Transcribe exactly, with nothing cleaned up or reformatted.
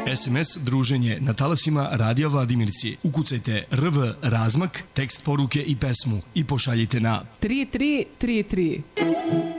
es em es druženje na talasima Radija Vladimirci. Ukucajte R V razmak, tekst poruke i pesmu i pošaljite na tri tri tri tri.